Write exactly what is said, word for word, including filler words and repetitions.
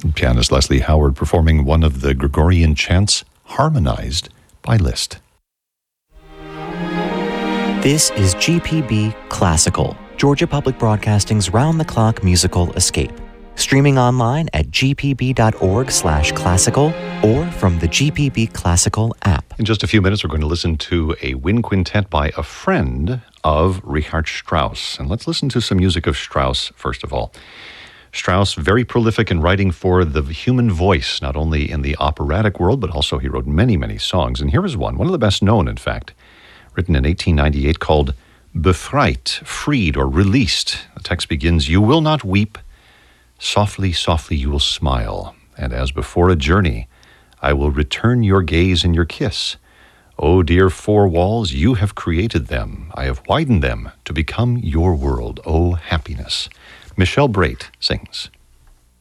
Pianist Leslie Howard performing one of the Gregorian chants harmonized by Liszt. This is G P B Classical, Georgia Public Broadcasting's round-the-clock musical escape. Streaming online at gpb.org slash classical or from the G P B Classical app. In just a few minutes, we're going to listen to a wind quintet by a friend of Richard Strauss. And let's listen to some music of Strauss, first of all. Strauss, very prolific in writing for the human voice, not only in the operatic world, but also he wrote many, many songs. And here is one, one of the best known, in fact, written in eighteen ninety-eight, called Befreit, freed or released. The text begins, "You will not weep. Softly, softly you will smile, and as before a journey, I will return your gaze and your kiss. Oh, dear four walls, you have created them. I have widened them to become your world. Oh, happiness." Michel Breit sings.